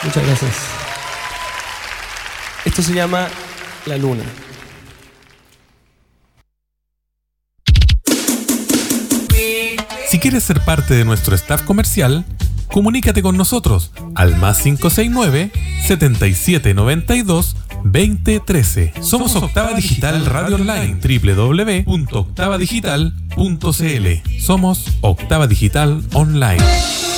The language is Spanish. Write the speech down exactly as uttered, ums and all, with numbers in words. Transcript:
Muchas gracias. Esto se llama La Luna. Si quieres ser parte de nuestro staff comercial, comunícate con nosotros al más cinco seis nueve, setenta y siete noventa y dos, veinte trece. Somos Octava Digital Radio Online, doble u doble u doble u punto octava digital punto c l. Somos Octava Digital Online.